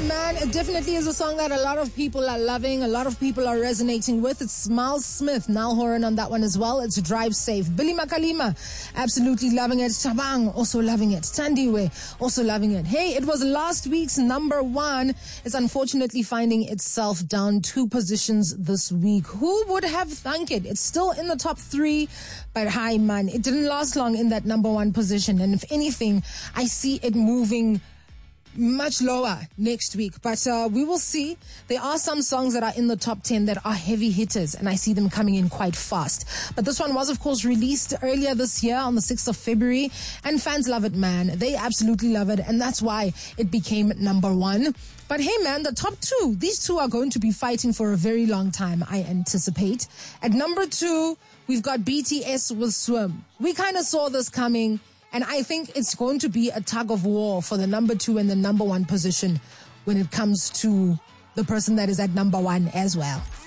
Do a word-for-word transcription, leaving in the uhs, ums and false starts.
Man, it definitely is a song that a lot of people are loving, a lot of people are resonating with. It's Miles Smith, Niall Horan on that one as well. It's Drive Safe. Billy Makalima, absolutely loving it. Chabang, also loving it. Tandiwe, also loving it. Hey, it was last week's number one. It's unfortunately finding itself down two positions this week. Who would have thunk it? It's still in the top three, but hi man, it didn't last long in that number one position. And if anything, I see it moving much lower next week, but uh, we will see. There are some songs that are in the top ten that are heavy hitters, and I see them coming in quite fast. But this one was, of course, released earlier this year on the sixth of February, and fans love it, man. They absolutely love it, and that's why it became number one. But hey, man, the top two, these two are going to be fighting for a very long time, I anticipate. At number two, we've got B T S with Swim. We kind of saw this coming. And I think it's going to be a tug of war for the number two and the number one position when it comes to the person that is at number one as well.